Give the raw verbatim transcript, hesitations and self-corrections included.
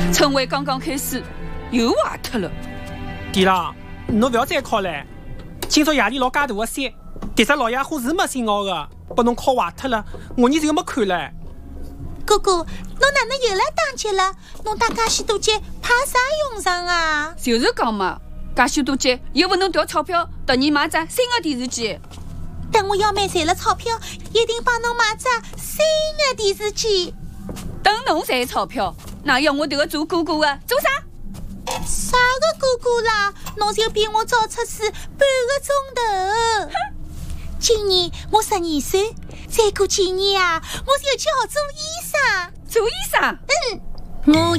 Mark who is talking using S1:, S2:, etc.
S1: 春会刚刚开始，又坏脱了。
S2: 弟啦，侬勿要再敲了。今朝夜里落介大个山，迭只老爷虎是没信号个，把侬敲坏脱了，我儿子又没看了。
S3: 哥哥，侬哪能又来打劫了？侬打介许多劫，派啥用场啊？
S1: 就是讲嘛，介许多劫，又勿能调钞票，突然买只新的电视机。
S3: 等我要买赚了钞票，一定帮侬买只新的电视机。
S1: 等侬赚钞票，哪要我迭个做哥哥的做啥？
S3: 啥个哥哥啦？侬就比我早出世半个钟头。今年我十二岁，再过几年啊，我就去好做医生。
S1: 做医生？
S3: 嗯，我